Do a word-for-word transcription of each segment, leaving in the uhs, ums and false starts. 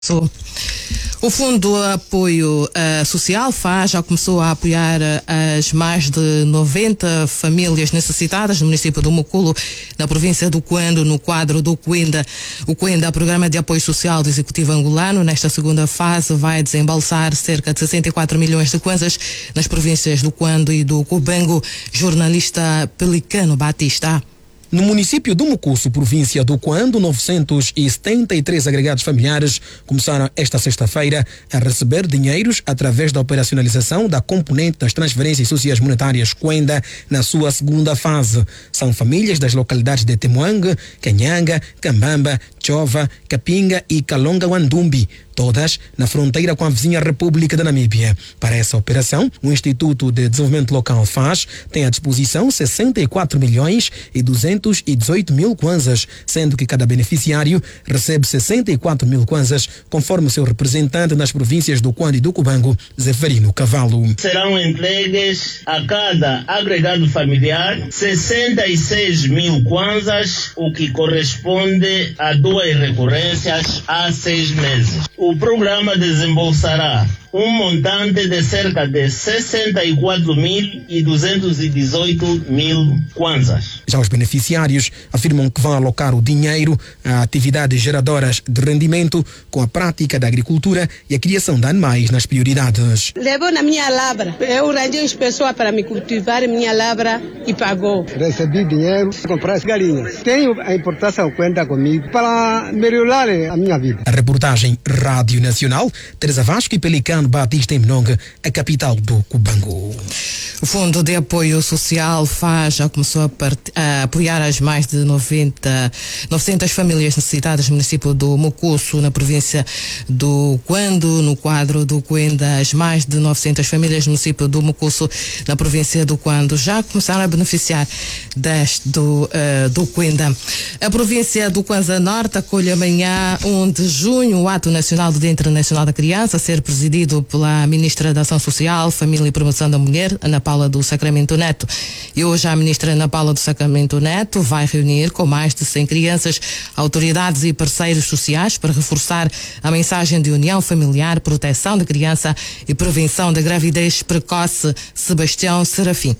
O Fundo de Apoio uh, Social, F A S, já começou a apoiar uh, as mais de noventa famílias necessitadas no município do Muculo, na província do Cuando, no quadro do Cuenda. O Cuenda, Programa de Apoio Social do Executivo Angolano, nesta segunda fase vai desembolsar cerca de sessenta e quatro milhões de kwanzas nas províncias do Cuando e do Cubango. Jornalista Pelicano Batista. No município do Mucuço, província do Cuando, novecentos e setenta e três agregados familiares começaram esta sexta-feira a receber dinheiros através da operacionalização da componente das transferências sociais monetárias Cuenda na sua segunda fase. São famílias das localidades de Temuangue, Canhanga, Cambamba, Chova, Capinga e Kalonga-Wandumbi, todas na fronteira com a vizinha República da Namíbia. Para essa operação, o Instituto de Desenvolvimento Local F A S tem à disposição sessenta e quatro milhões e duzentos e dezoito mil kwanzas, sendo que cada beneficiário recebe sessenta e quatro mil kwanzas, conforme seu representante nas províncias do Cuando e do Cubango, Zeferino Cavalo. Serão entregues a cada agregado familiar sessenta e seis mil kwanzas, o que corresponde a duas recorrências há seis meses. O programa desembolsará um montante de cerca de sessenta e quatro mil e duzentos e dezoito mil kwanzas. Já os beneficiários afirmam que vão alocar o dinheiro a atividades geradoras de rendimento, com a prática da agricultura e a criação de animais nas prioridades. Levou na minha lavra. Eu arranjei as pessoas para me cultivar minha lavra e pagou. Recebi dinheiro para comprar as galinhas. Tenho a importância conta comigo para melhorar a minha vida. A reportagem Rádio Nacional, Teresa Vasco e Pelicano Batista em Mnongue, a capital do Cubango. O Fundo de Apoio Social, F A S, já começou a, part... a apoiar as mais de noventa, novecentas famílias necessitadas no município do Mucuço, na província do Cuando, no quadro do Cuenda. As mais de novecentas famílias no município do Mucuço, na província do Cuando, já começaram a beneficiar deste do, uh, do Cuenda. A província do Kwanza Norte acolhe amanhã, um de junho, o Ato Nacional do Dia Internacional da Criança, a ser presidido pela Ministra da Ação Social, Família e Promoção da Mulher, Ana Paula do Sacramento Neto. E hoje a Ministra Ana Paula do Sacramento Neto vai reunir com mais de cem crianças, autoridades e parceiros sociais para reforçar a mensagem de união familiar, proteção da criança e prevenção da gravidez precoce. Sebastião Serafim.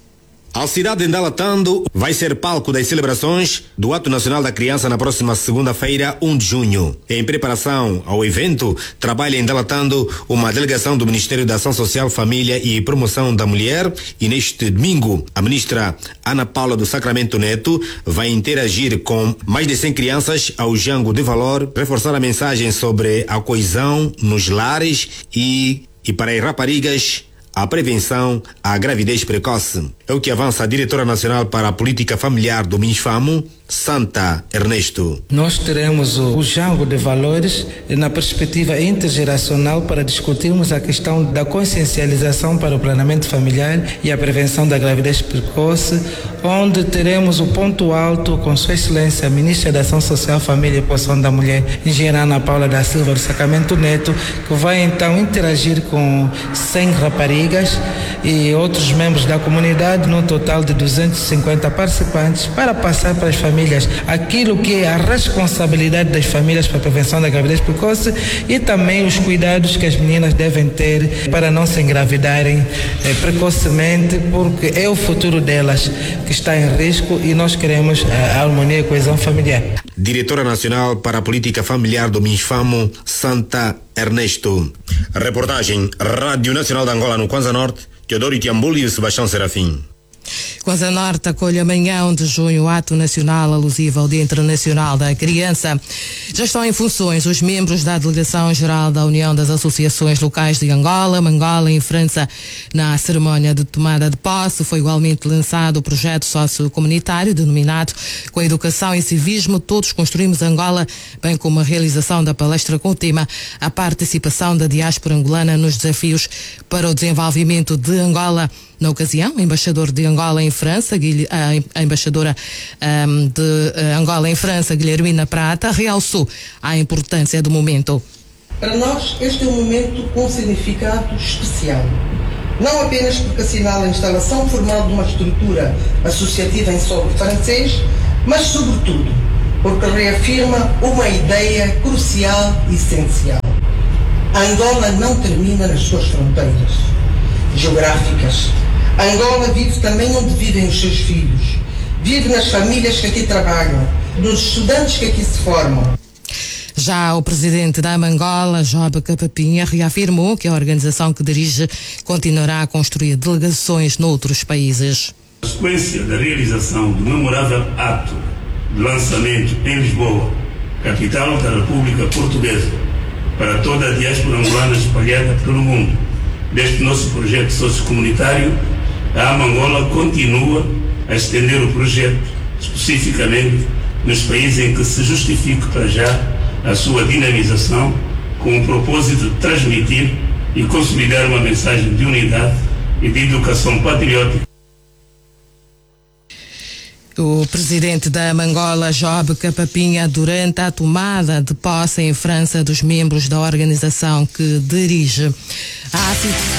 A cidade de Ndalatando vai ser palco das celebrações do Ato Nacional da Criança na próxima segunda-feira, um de junho. Em preparação ao evento, trabalha em Ndalatando uma delegação do Ministério da Ação Social, Família e Promoção da Mulher, e neste domingo a ministra Ana Paula do Sacramento Neto vai interagir com mais de cem crianças ao Jango de Valor, reforçar a mensagem sobre a coesão nos lares e, e para as raparigas, a prevenção à gravidez precoce. É o que avança a diretora nacional para a política familiar do MINSFAMO, Santa Ernesto. Nós teremos o, o Jango de Valores na perspectiva intergeracional para discutirmos a questão da consciencialização para o planeamento familiar e a prevenção da gravidez precoce, onde teremos o ponto alto com Sua Excelência a Ministra da Ação Social, Família e Promoção da Mulher, engenheira Ana Paula da Silva do Sacramento Neto, que vai então interagir com cem raparigas e outros membros da comunidade, no total de duzentos e cinquenta participantes, para passar para as famílias aquilo que é a responsabilidade das famílias para a prevenção da gravidez precoce e também os cuidados que as meninas devem ter para não se engravidarem eh, precocemente, porque é o futuro delas que está em risco e nós queremos a harmonia e a coesão familiar. Diretora Nacional para a Política Familiar do MINSFAMO, Santa Ernesto. A reportagem Rádio Nacional de Angola no Kwanza Norte, Teodoro Itiambuli e Sebastião Serafim. Kwanza Norte acolhe amanhã, um de junho, o Ato Nacional alusivo ao Dia Internacional da Criança. Já estão em funções os membros da Delegação-Geral da União das Associações Locais de Angola, Mangola e França. Na cerimónia de tomada de posse foi igualmente lançado o projeto sociocomunitário denominado Com a Educação e Civismo Todos Construímos Angola, bem como a realização da palestra com o tema A Participação da Diáspora Angolana nos Desafios para o Desenvolvimento de Angola. Na ocasião, o embaixador de Angola em França, a embaixadora um, de Angola em França, Guilhermina Prata, realçou a importância do momento. Para nós, este é um momento com significado especial. Não apenas porque assinala a instalação formal de uma estrutura associativa em solo francês, mas, sobretudo, porque reafirma uma ideia crucial e essencial. Angola não termina nas suas fronteiras geográficas. Angola vive também onde vivem os seus filhos, vive nas famílias que aqui trabalham, nos estudantes que aqui se formam. Já o presidente da Amangola, Job Capapinha, reafirmou que a organização que dirige continuará a construir delegações noutros países. Na sequência da realização do memorável ato de lançamento em Lisboa, capital da República Portuguesa, para toda a diáspora angolana espalhada pelo mundo, deste nosso projeto sociocomunitário, a Amangola continua a estender o projeto, especificamente nos países em que se justifique para já a sua dinamização, com o propósito de transmitir e consolidar uma mensagem de unidade e de educação patriótica. O presidente da Amangola, Job Capapinha, durante a tomada de posse em França dos membros da organização que dirige a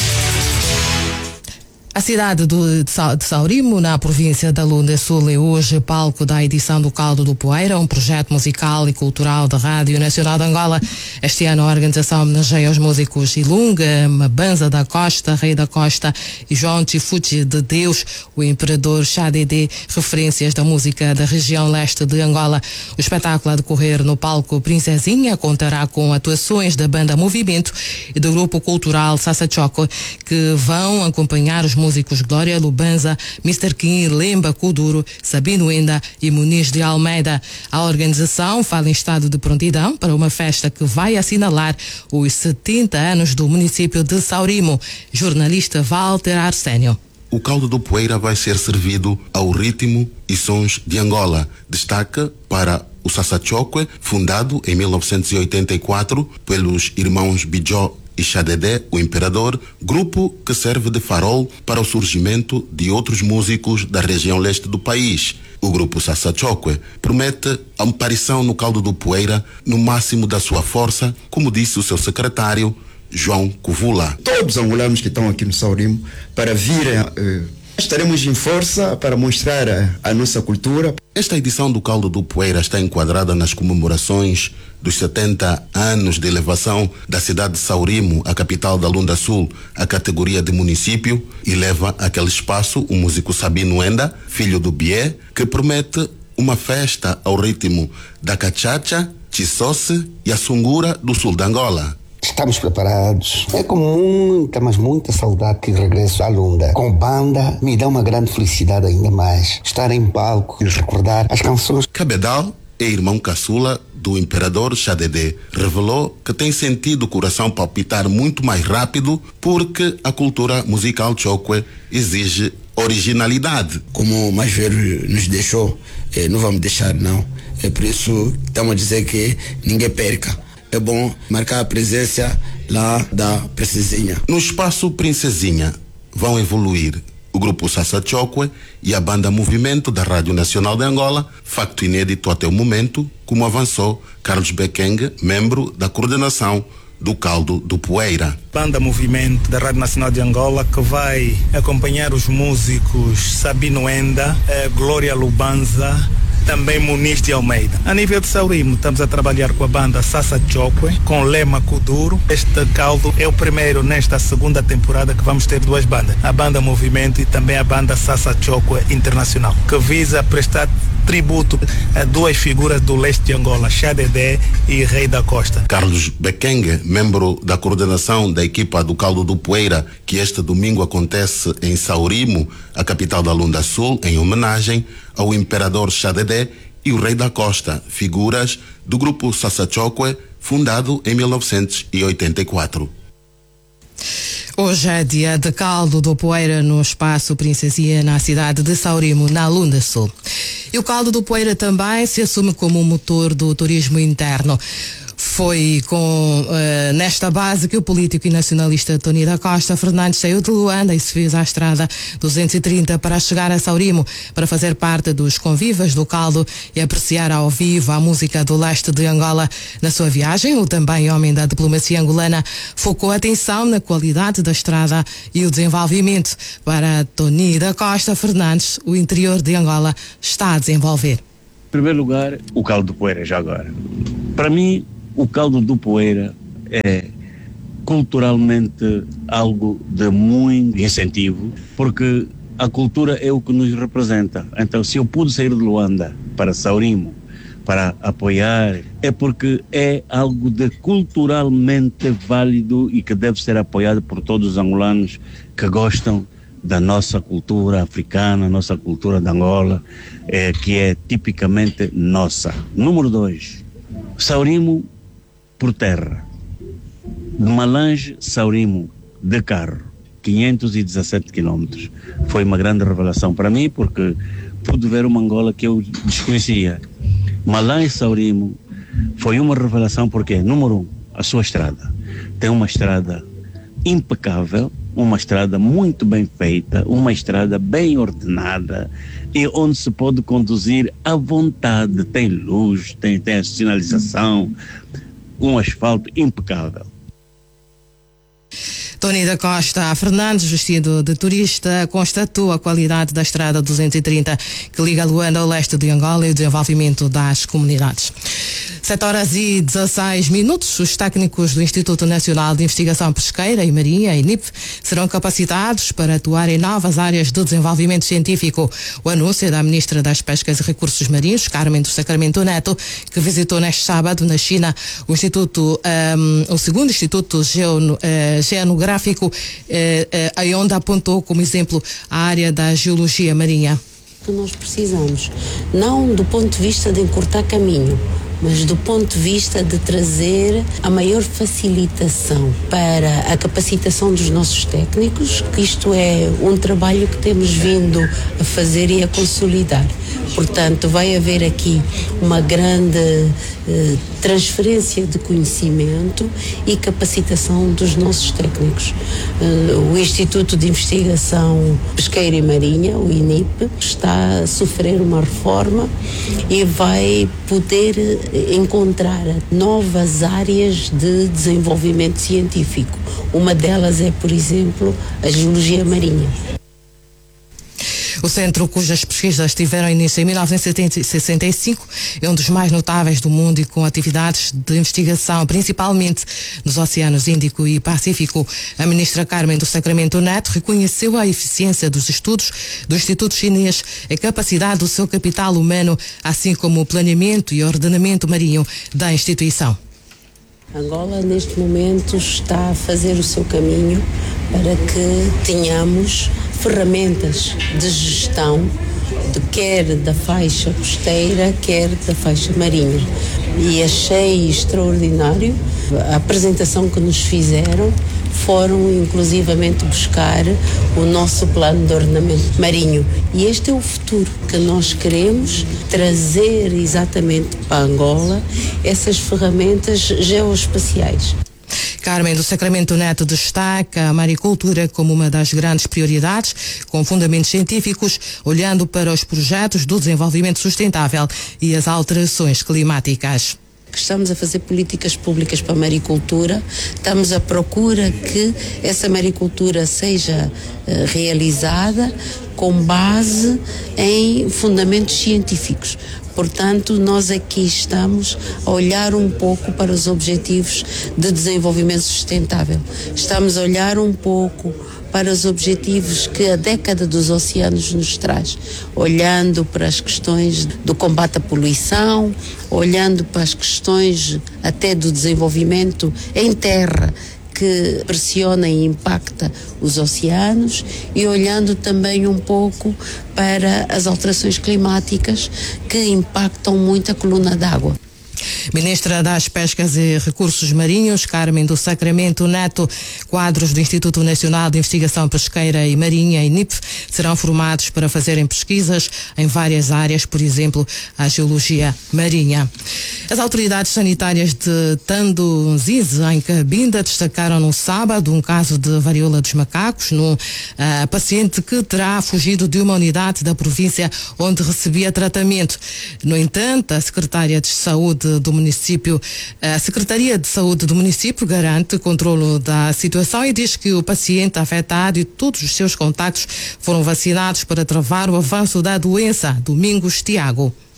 A cidade do, de Saurimo, na província da Lunda Sul, é hoje palco da edição do Caldo do Poeira, um projeto musical e cultural da Rádio Nacional de Angola. Este ano a organização homenageia os músicos Ilunga, Mabanza da Costa, Rei da Costa e João Tifuchi de Deus, o Imperador Xadede, referências da música da região leste de Angola. O espetáculo a decorrer no palco Princesinha contará com atuações da banda Movimento e do grupo cultural Sassa Choco, que vão acompanhar os músicos Glória Lubanza, mister Kim, Lemba Kuduro, Sabino Enda e Muniz de Almeida. A organização fala em estado de prontidão para uma festa que vai assinalar os setenta anos do município de Saurimo. Jornalista Walter Arsénio. O caldo do Poeira vai ser servido ao ritmo e sons de Angola. Destaca para o Sassa Choco, fundado em mil novecentos e oitenta e quatro pelos irmãos Bijó e Xadede, o Imperador, grupo que serve de farol para o surgimento de outros músicos da região leste do país. O grupo Sassa Choco promete a aparição no caldo do Poeira no máximo da sua força, como disse o seu secretário, João Covula. Todos os angolanos que estão aqui no Saurimo, para virem, eh, estaremos em força para mostrar a, a nossa cultura. Esta edição do Caldo do Poeira está enquadrada nas comemorações dos setenta anos de elevação da cidade de Saurimo, a capital da Lunda Sul, à categoria de município, e leva àquele espaço o músico Sabino Enda, filho do Bié, que promete uma festa ao ritmo da cachacha, Chissosse e a sungura do sul de Angola. Estamos preparados. É com muita, mas muita saudade que regresso à Lunda. Com banda, me dá uma grande felicidade ainda mais. Estar em palco e recordar as canções. Cabedal é irmão caçula do Imperador Xadede. Revelou que tem sentido o coração palpitar muito mais rápido porque a cultura musical choco exige originalidade. Como o mais velho nos deixou, eh, não vamos deixar não. É por isso que estamos a dizer que ninguém perca. É bom marcar a presença lá da Princesinha. No espaço Princesinha vão evoluir o grupo Sassa Choco e a banda Movimento da Rádio Nacional de Angola, facto inédito até o momento, como avançou Carlos Bekeng, membro da coordenação do Caldo do Poeira. Banda Movimento da Rádio Nacional de Angola, que vai acompanhar os músicos Sabino Enda, eh, Glória Lubanza, também Muniz de Almeida. A nível de Saurimo, estamos a trabalhar com a banda Sassa Choco, com Lema Kuduro. Este caldo é o primeiro nesta segunda temporada que vamos ter duas bandas, a banda Movimento e também a banda Sassa Choco Internacional, que visa prestar tributo a duas figuras do leste de Angola, Xadede e Rei da Costa. Carlos Bekeng, membro da coordenação da equipa do Caldo do Poeira, que este domingo acontece em Saurimo, a capital da Lunda Sul, em homenagem ao Imperador Xadede e o Rei da Costa, figuras do grupo Sassa Choco, fundado em mil novecentos e oitenta e quatro. Hoje é dia de Caldo do Poeira no Espaço Princesinha, na cidade de Saurimo, na Lunda Sul. E o Caldo do Poeira também se assume como um motor do turismo interno. Foi com uh, nesta base que o político e nacionalista Tony da Costa Fernandes saiu de Luanda e se fez à estrada duzentos e trinta para chegar a Saurimo, para fazer parte dos convivas do Caldo e apreciar ao vivo a música do leste de Angola. Na sua viagem, o também homem da diplomacia angolana focou a atenção na qualidade da estrada e o desenvolvimento. Para Tony da Costa Fernandes, o interior de Angola está a desenvolver. primeiro lugar, o caldo do Poeira, já agora. Para mim, o caldo do Poeira é culturalmente algo de muito incentivo, porque a cultura é o que nos representa. Então, se eu pude sair de Luanda para Saurimo, para apoiar, é porque é algo de culturalmente válido e que deve ser apoiado por todos os angolanos que gostam da nossa cultura africana, nossa cultura de Angola, é, que é tipicamente nossa. Número dois, Saurimo por terra. De Malange, Saurimo, de carro, quinhentos e dezassete quilómetros. Foi uma grande revelação para mim, porque pude ver uma Angola que eu desconhecia. Malange, Saurimo, foi uma revelação porque, número um, a sua estrada. Tem uma estrada impecável, uma estrada muito bem feita, uma estrada bem ordenada e onde se pode conduzir à vontade. Tem luz, tem, tem a sinalização, um asfalto impecável. Tony da Costa Fernandes, vestido de turista, constatou a qualidade da estrada duzentos e trinta que liga Luanda ao leste de Angola e o desenvolvimento das comunidades. sete horas e dezasseis minutos, os técnicos do Instituto Nacional de Investigação Pesqueira e Marinha, I N I P, serão capacitados para atuar em novas áreas do desenvolvimento científico. O anúncio é da Ministra das Pescas e Recursos Marinhos, Carmen do Sacramento Neto, que visitou neste sábado na China o Instituto, um, o segundo Instituto Geono, uh, Geonográfico, uh, uh, onde apontou como exemplo a área da geologia marinha. Que nós precisamos, não do ponto de vista de encurtar caminho, mas do ponto de vista de trazer a maior facilitação para a capacitação dos nossos técnicos, que isto é um trabalho que temos vindo a fazer e a consolidar. Portanto, vai haver aqui uma grande eh, transferência de conhecimento e capacitação dos nossos técnicos. Eh, o Instituto de Investigação Pesqueira e Marinha, o I N I P, está a sofrer uma reforma e vai poder encontrar novas áreas de desenvolvimento científico. Uma delas é, por exemplo, a geologia marinha. O centro, cujas pesquisas tiveram início em mil novecentos e sessenta e cinco, é um dos mais notáveis do mundo e com atividades de investigação, principalmente nos oceanos Índico e Pacífico. A ministra Carmen do Sacramento Neto reconheceu a eficiência dos estudos do Instituto Chinês, a capacidade do seu capital humano, assim como o planeamento e ordenamento marinho da instituição. Angola, neste momento, está a fazer o seu caminho para que tenhamos ferramentas de gestão, de quer da faixa costeira, quer da faixa marinha. E achei extraordinário a apresentação que nos fizeram. Foram inclusivamente buscar o nosso plano de ordenamento marinho. E este é o futuro que nós queremos trazer exatamente para Angola, essas ferramentas geoespaciais. Carmen do Sacramento Neto destaca a maricultura como uma das grandes prioridades, com fundamentos científicos, olhando para os projetos do desenvolvimento sustentável e as alterações climáticas. Estamos a fazer políticas públicas para a maricultura, estamos à procura que essa maricultura seja uh, realizada com base em fundamentos científicos. Portanto, nós aqui estamos a olhar um pouco para os objetivos de desenvolvimento sustentável. Estamos a olhar um pouco para os objetivos que a década dos oceanos nos traz, olhando para as questões do combate à poluição, olhando para as questões até do desenvolvimento em terra, que pressiona e impacta os oceanos, e olhando também um pouco para as alterações climáticas que impactam muito a coluna d'água. Ministra das Pescas e Recursos Marinhos, Carmen do Sacramento Neto, quadros do Instituto Nacional de Investigação Pesqueira e Marinha, I N I P, serão formados para fazerem pesquisas em várias áreas, por exemplo, a geologia marinha. As autoridades sanitárias de Tandunzize, em Cabinda, destacaram no sábado um caso de varíola dos macacos num uh, paciente que terá fugido de uma unidade da província onde recebia tratamento. No entanto, a secretária de Saúde do município, a Secretaria de Saúde do município garante o controlo da situação e diz que o paciente afetado e todos os seus contactos foram vacinados para travar o avanço da doença. Domingos Tiago.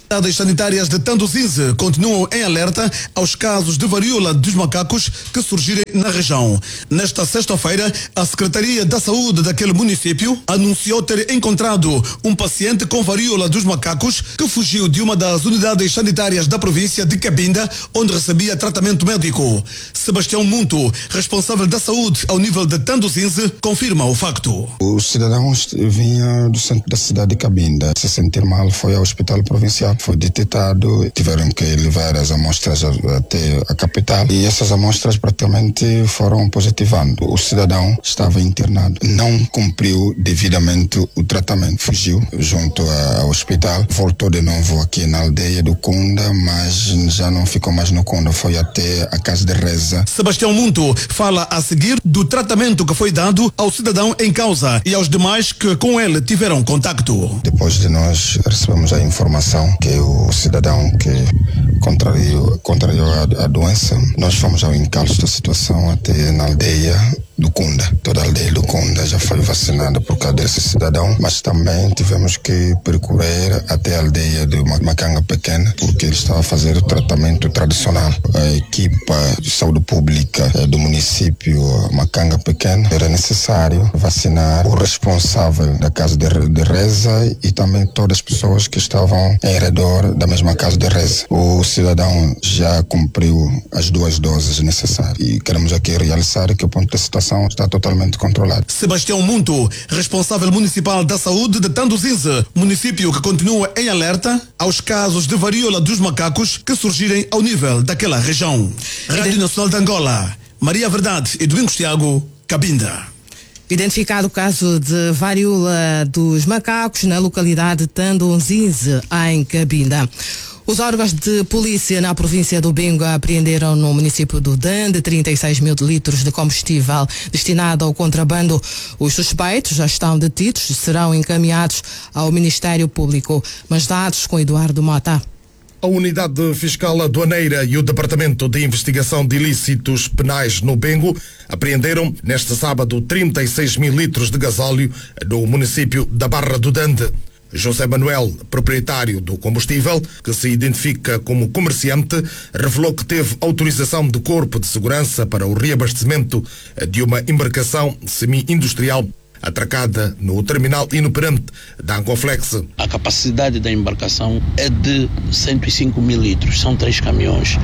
As sanitárias de Tanduzinze continuam em alerta aos casos de varíola dos macacos que surgirem na região. Nesta sexta-feira, a Secretaria da Saúde daquele município anunciou ter encontrado um paciente com varíola dos macacos que fugiu de uma das unidades sanitárias da província de Cabinda, onde recebia tratamento médico. Sebastião Munto, responsável da saúde ao nível de Tanduzinze, confirma o facto. O cidadão vinha do centro da cidade de Cabinda. Se sentir mal, foi ao hospital provincial. Foi detectado, tiveram que levar as amostras até a capital e essas amostras praticamente foram positivando. O cidadão estava internado, não cumpriu devidamente o tratamento, fugiu junto ao hospital, voltou de novo aqui na aldeia do Kunda, mas já não ficou mais no Kunda, foi até a casa de reza. Sebastião Munto fala a seguir do tratamento que foi dado ao cidadão em causa e aos demais que com ele tiveram contacto. Depois de nós recebemos a informação que o cidadão que contrariou, contrariou a, a doença, nós fomos ao encalço da situação até na aldeia do Kunda. Toda a aldeia do Kunda já foi vacinada por causa desse cidadão, mas também tivemos que percorrer até a aldeia de Macanga Pequena, porque ele estava a fazer o tratamento tradicional. A equipa de saúde pública do município Macanga Pequena era necessário vacinar o responsável da casa de, de reza e também todas as pessoas que estavam em redor da mesma casa de reza. O cidadão já cumpriu as duas doses necessárias e queremos aqui realçar que o ponto de situação está totalmente controlado. Sebastião Munto, responsável municipal da saúde de Tanduzinze, município que continua em alerta aos casos de varíola dos macacos que surgirem ao nível daquela região. Rádio Nacional de Angola, Maria Verdade e Domingos Tiago, Cabinda. Identificado o caso de varíola dos macacos na localidade de Tanduzinze, em Cabinda. Os órgãos de polícia na província do Bengo apreenderam no município do Dande trinta e seis mil litros de combustível destinado ao contrabando. Os suspeitos já estão detidos e serão encaminhados ao Ministério Público. Mas dados com Eduardo Mota. A Unidade Fiscal Aduaneira e o Departamento de Investigação de Ilícitos Penais no Bengo apreenderam neste sábado trinta e seis mil litros de gasóleo no município da Barra do Dande. José Manuel, proprietário do combustível, que se identifica como comerciante, revelou que teve autorização do Corpo de Segurança para o reabastecimento de uma embarcação semi-industrial atracada no terminal inoperante da Ancoflex. A capacidade da embarcação é de cento e cinco mil litros, são três caminhões.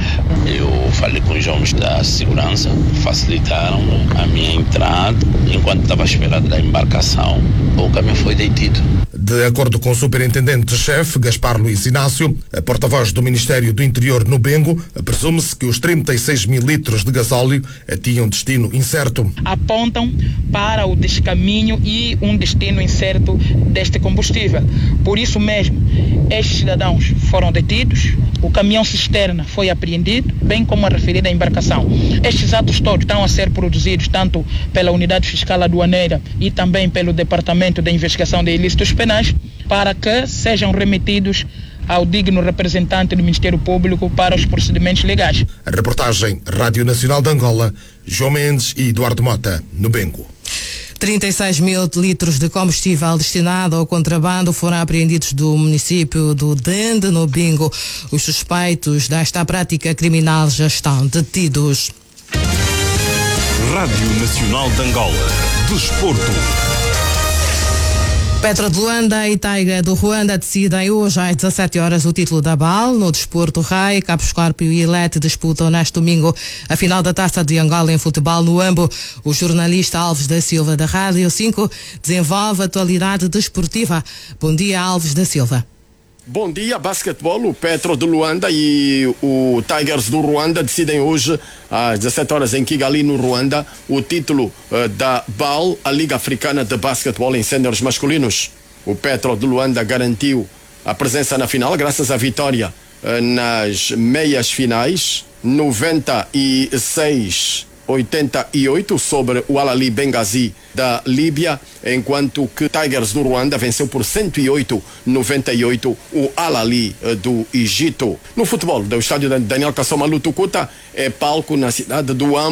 Eu falei com os homens da segurança, facilitaram a minha entrada. Enquanto estava esperando da embarcação, o caminhão foi detido. De acordo com o superintendente-chefe Gaspar Luiz Inácio, a porta-voz do Ministério do Interior no Bengo, presume-se que os trinta e seis mil litros de gasóleo tinham destino incerto. Apontam para o descaminho e um destino incerto deste combustível. Por isso mesmo, estes cidadãos foram detidos, o caminhão cisterna foi apreendido, bem como a referida embarcação. Estes atos todos estão a ser produzidos tanto pela Unidade Fiscal Aduaneira e também pelo Departamento de Investigação de Ilícitos Penais, para que sejam remetidos ao digno representante do Ministério Público para os procedimentos legais. A reportagem Rádio Nacional de Angola, João Mendes e Eduardo Mota, no Bengo. trinta e seis mil litros de combustível destinado ao contrabando foram apreendidos do município do Dende, no Bengo. Os suspeitos desta prática criminal já estão detidos. Rádio Nacional de Angola. Desporto. Petro de Luanda e Tiger do Ruanda decidem hoje às dezassete horas o título da B A L. No desporto Rai, Cabo Escórpio e Elete disputam neste domingo a final da Taça de Angola em futebol no Ambo. O jornalista Alves da Silva da Rádio cinco desenvolve a atualidade desportiva. Bom dia, Alves da Silva. Bom dia, basquetebol. O Petro de Luanda e o Tigers do Ruanda decidem hoje às dezassete horas em Kigali, no Ruanda, o título uh, da B A L, a Liga Africana de Basquetebol em séniores masculinos. O Petro de Luanda garantiu a presença na final graças à vitória uh, nas meias finais, noventa e seis a oitenta e oito sobre o Al-Ahly Benghazi da Líbia, enquanto que Tigers do Ruanda venceu por cento e oito a noventa e oito o Al-Ahly do Egito. No futebol, do estádio Daniel Kassoma Lutukuta é palco na cidade do Ambo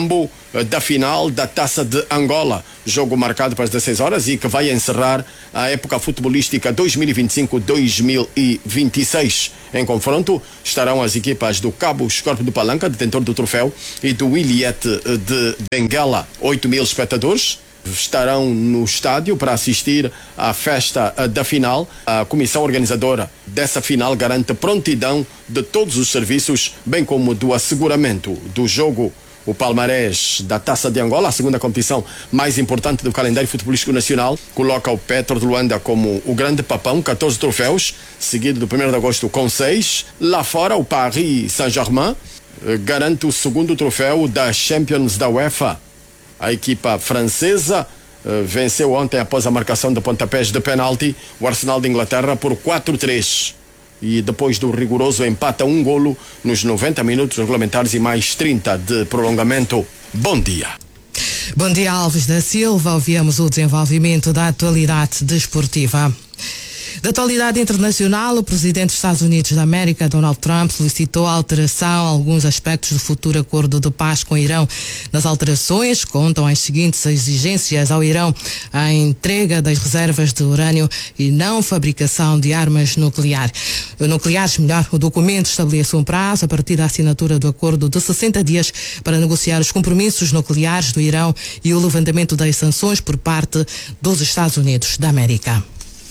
da final da Taça de Angola, jogo marcado para as dezesseis horas e que vai encerrar a época futebolística dois mil e vinte e cinco dois mil e vinte e seis. Em confronto estarão as equipas do Cabo Escorpo do Palanca, detentor do troféu, e do Iliete de Benguela. oito mil espectadores estarão no estádio para assistir à festa da final. A comissão organizadora dessa final garante prontidão de todos os serviços, bem como do asseguramento do jogo. O palmarés da Taça de Angola, a segunda competição mais importante do calendário futebolístico nacional, coloca o Petro de Luanda como o grande papão, catorze troféus, seguido do primeiro de agosto com seis. Lá fora, o Paris Saint-Germain eh, garante o segundo troféu da Champions da UEFA. A equipa francesa eh, venceu ontem, após a marcação de pontapés de penalti, o Arsenal de Inglaterra por quatro a três. E depois do rigoroso empate a um golo nos noventa minutos regulamentares e mais trinta de prolongamento. Bom dia. Bom dia, Alves da Silva. Ouvimos o desenvolvimento da atualidade desportiva. Da atualidade internacional, o presidente dos Estados Unidos da América, Donald Trump, solicitou a alteração a alguns aspectos do futuro acordo de paz com o Irão. Nas alterações, contam as seguintes exigências ao Irão: a entrega das reservas de urânio e não fabricação de armas nuclear. nucleares. Melhor, o documento estabelece um prazo a partir da assinatura do acordo de sessenta dias para negociar os compromissos nucleares do Irão e o levantamento das sanções por parte dos Estados Unidos da América.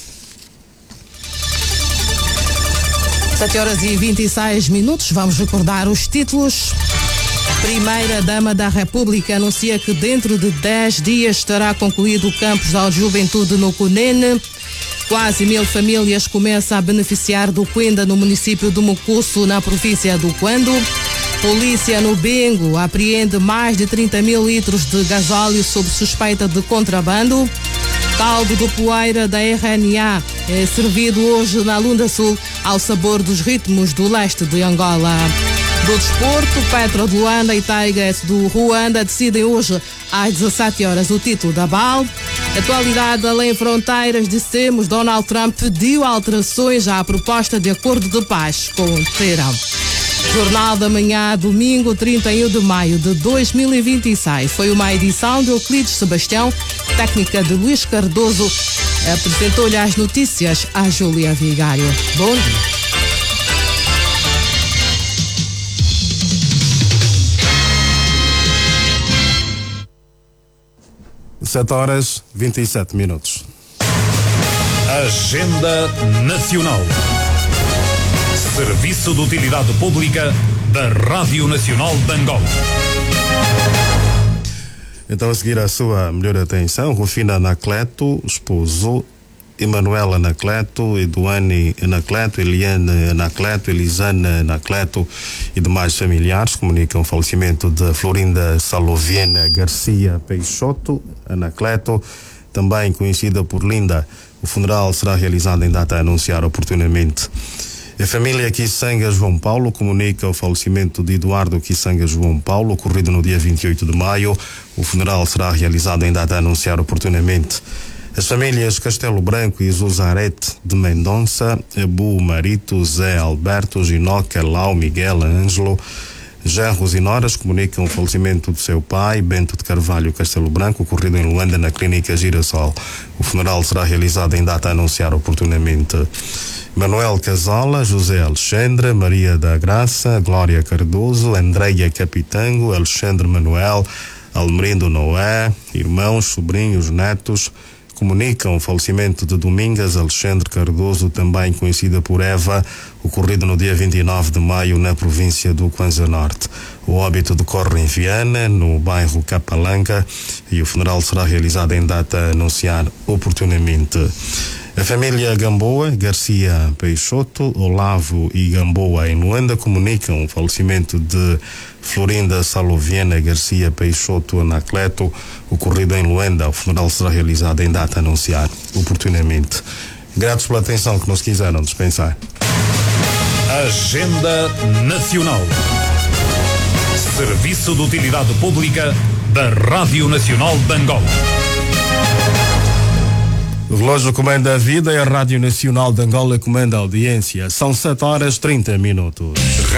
sete horas e vinte e seis minutos, vamos recordar os títulos. Primeira-Dama da República anuncia que dentro de dez dias estará concluído o campus da juventude no Cunene. Quase mil famílias começam a beneficiar do Quenda no município do Mucuço, na província do Quando. Polícia no Bengo apreende mais de trinta mil litros de gasóleo sob suspeita de contrabando. Caldo de poeira da R N A é servido hoje na Lunda Sul ao sabor dos ritmos do leste de Angola. Do desporto, Petro de Luanda e Tigers do Ruanda decidem hoje às dezessete horas o título da B A L. Atualidade além fronteiras, dissemos, Donald Trump pediu alterações à proposta de acordo de paz com o Teherão. Jornal da Manhã, domingo, trinta e um de maio de dois mil e vinte e seis. Foi uma edição de Euclides Sebastião, técnica de Luís Cardoso. Apresentou-lhe as notícias a Júlia Vigário. Bom dia. sete horas e vinte e sete minutos. Agenda Nacional. Serviço de Utilidade Pública da Rádio Nacional de Angola. Então, a seguir a sua melhor atenção, Rufina Anacleto, esposo, Emanuela Anacleto, Eduane Anacleto, Eliane Anacleto, Elisane Anacleto e demais familiares comunicam o falecimento de Florinda Saloviena Garcia Peixoto Anacleto, também conhecida por Linda. O funeral será realizado em data a anunciar oportunamente. A família Kisanga João Paulo comunica o falecimento de Eduardo Kisanga João Paulo, ocorrido no dia vinte e oito de maio. O funeral será realizado em data a anunciar oportunamente. As famílias Castelo Branco e Zuzarete de Mendonça, Abu Marito, Zé Alberto, Ginoca, Lau, Miguel, Ângelo, Genros e Noras comunicam o falecimento do seu pai, Bento de Carvalho Castelo Branco, ocorrido em Luanda, na Clínica Girassol. O funeral será realizado em data a anunciar oportunamente. Manuel Casola, José Alexandre, Maria da Graça, Glória Cardoso, Andreia Capitango, Alexandre Manuel, Almerindo Noé, irmãos, sobrinhos, netos, comunicam o falecimento de Domingas Alexandre Cardoso, também conhecida por Eva, ocorrido no dia vinte e nove de maio na província do Kwanza Norte. O óbito decorre em Viana, no bairro Capalanga, e o funeral será realizado em data a anunciar oportunamente. A família Gamboa, Garcia Peixoto, Olavo e Gamboa em Luanda comunicam o falecimento de Florinda Saloviena Garcia Peixoto Anacleto, ocorrido em Luanda. O funeral será realizado em data a anunciar oportunamente. Gratos pela atenção que nos quiseram dispensar. Agenda Nacional. Serviço de Utilidade Pública da Rádio Nacional de Angola. O relógio comanda a vida e a Rádio Nacional de Angola comanda a audiência. São sete horas e trinta minutos.